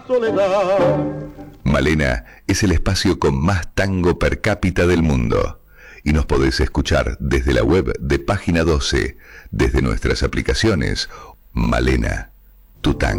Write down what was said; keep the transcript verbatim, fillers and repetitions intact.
soledad. Malena es el espacio con más tango per cápita del mundo. Y nos podés escuchar desde la web de Página doce, desde nuestras aplicaciones. Malena, tu tango.